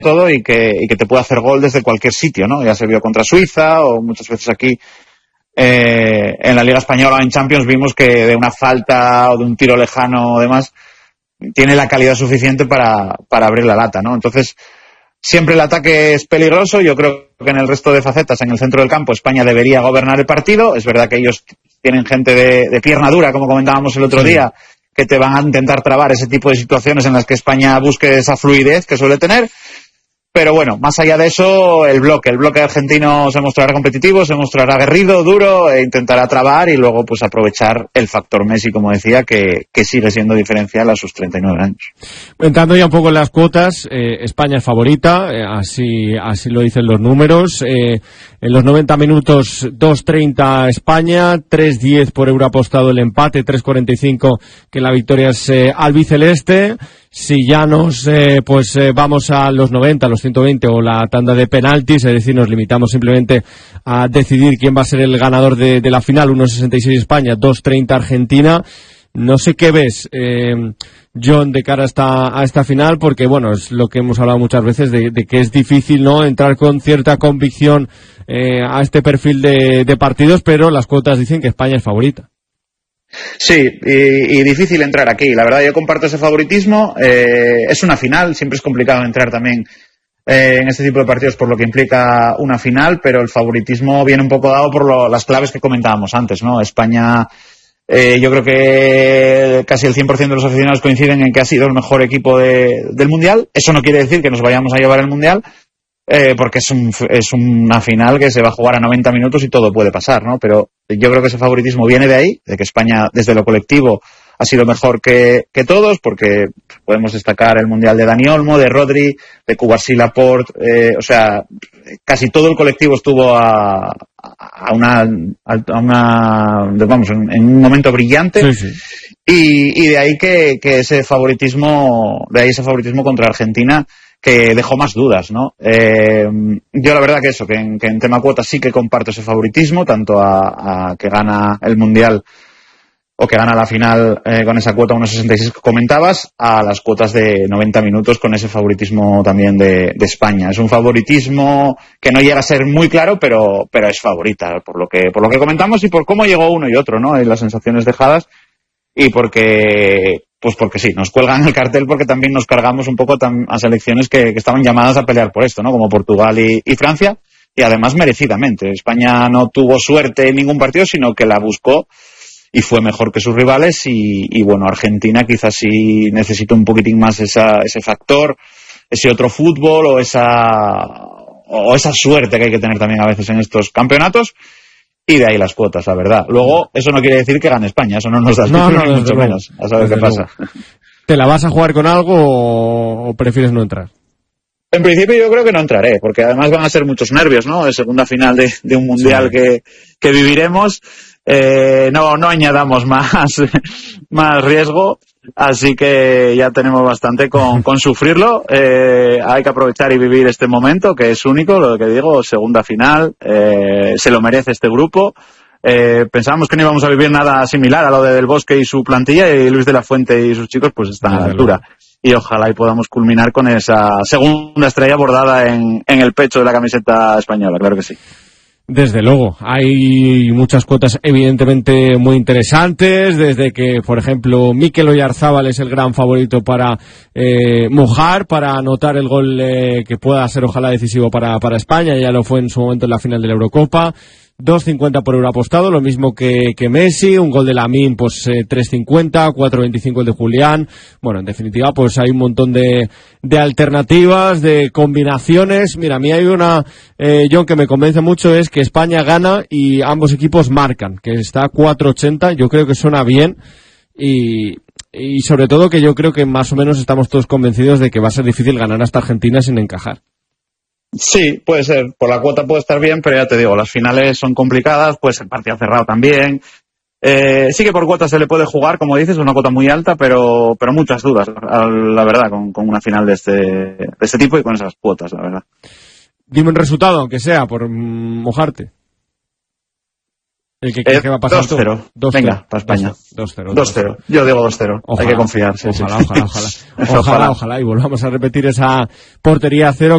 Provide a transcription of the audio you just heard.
todo y que te puede hacer gol desde cualquier sitio, ¿no? Ya se vio contra Suiza o muchas veces aquí en la Liga Española o en Champions vimos que de una falta o de un tiro lejano o demás tiene la calidad suficiente para abrir la lata, ¿no? Entonces, siempre el ataque es peligroso. Yo creo que en el resto de facetas, en el centro del campo, España debería gobernar el partido. Es verdad que ellos tienen gente de pierna dura, como comentábamos el otro día, que te van a intentar trabar ese tipo de situaciones en las que España busque esa fluidez que suele tener. Pero bueno, más allá de eso, el bloque argentino se mostrará competitivo, se mostrará aguerrido, duro, e intentará trabar y luego pues aprovechar el factor Messi, como decía, que sigue siendo diferencial a sus 39 años. Entrando ya un poco en las cuotas, España es favorita, así lo dicen los números. En los 90 minutos 2.30 España, 3.10 por euro apostado el empate, 3.45 que la victoria es albiceleste. Si ya nos vamos a los 90, a los 120 o la tanda de penaltis, es decir, nos limitamos simplemente a decidir quién va a ser el ganador de la final, 1.66 España, 2.30 Argentina. No sé qué ves, John, de cara a esta final, porque bueno, es lo que hemos hablado muchas veces de que es difícil, ¿no?, entrar con cierta convicción a este perfil de partidos, pero las cuotas dicen que España es favorita. Sí, y difícil entrar aquí. La verdad, yo comparto ese favoritismo. Es una final, siempre es complicado entrar también en este tipo de partidos por lo que implica una final, pero el favoritismo viene un poco dado por las claves que comentábamos antes, ¿no? España, yo creo que casi el 100% de los aficionados coinciden en que ha sido el mejor equipo del Mundial. Eso no quiere decir que nos vayamos a llevar el Mundial, porque es una final que se va a jugar a 90 minutos y todo puede pasar, ¿no? Pero yo creo que ese favoritismo viene de ahí, de que España desde lo colectivo ha sido mejor que todos, porque podemos destacar el Mundial de Dani Olmo, de Rodri, de Cubarsí Laporte, o sea, casi todo el colectivo estuvo en un momento brillante. Sí. Y de ahí que ese favoritismo contra Argentina, que dejó más dudas, ¿no? Yo la verdad que en tema cuotas sí que comparto ese favoritismo, tanto a que gana el Mundial o que gana la final con esa cuota 1.66 que comentabas, a las cuotas de 90 minutos con ese favoritismo también de España. Es un favoritismo que no llega a ser muy claro, pero es favorita, por lo que comentamos y por cómo llegó uno y otro, ¿no? Y las sensaciones dejadas, y porque sí, nos cuelgan el cartel porque también nos cargamos un poco a selecciones que estaban llamadas a pelear por esto, ¿no? Como Portugal y Francia, y además merecidamente. España no tuvo suerte en ningún partido, sino que la buscó y fue mejor que sus rivales, y bueno, Argentina quizás sí necesita un poquitín más ese factor, ese otro fútbol o esa suerte que hay que tener también a veces en estos campeonatos. Y de ahí las cuotas, la verdad. Luego, eso no quiere decir que gane España, eso no nos da el título, ni mucho menos. A saber qué pasa. ¿Te la vas a jugar con algo o prefieres no entrar? En principio yo creo que no entraré, porque además van a ser muchos nervios, ¿no? De segunda final de un mundial que viviremos. No añadamos más riesgo, así que ya tenemos bastante con sufrirlo. Hay que aprovechar y vivir este momento, que es único, lo que digo, segunda final, se lo merece este grupo. Pensábamos que no íbamos a vivir nada similar a lo de Del Bosque y su plantilla, y Luis de la Fuente y sus chicos pues están a la altura. Y ojalá y podamos culminar con esa segunda estrella bordada en el pecho de la camiseta española, claro que sí. Desde luego, hay muchas cuotas evidentemente muy interesantes, desde que, por ejemplo, Mikel Oyarzábal es el gran favorito para mojar, para anotar el gol que pueda ser ojalá decisivo para España, ya lo fue en su momento en la final de la Eurocopa. 2.50 por euro apostado, lo mismo que Messi, un gol de Lamine, pues 3.50, 4.25 el de Julián. Bueno, en definitiva, pues hay un montón de alternativas, de combinaciones. Mira, a mí hay una, John, que me convence mucho, es que España gana y ambos equipos marcan, que está 4.80, yo creo que suena bien, y sobre todo que yo creo que más o menos estamos todos convencidos de que va a ser difícil ganar hasta Argentina sin encajar. Sí, puede ser. Por la cuota puede estar bien, pero ya te digo, las finales son complicadas, puede ser partido cerrado también. Sí que por cuota se le puede jugar, como dices, una cuota muy alta, pero muchas dudas, la verdad, con una final de este tipo y con esas cuotas, la verdad. Dime un resultado, aunque sea, por mojarte. El que crees que va a pasar 2-0. Venga, para España. 2-0. Yo digo 2-0. Ojalá, hay que confiar. Sí, ojalá. Ojalá, y volvamos a repetir esa portería a cero.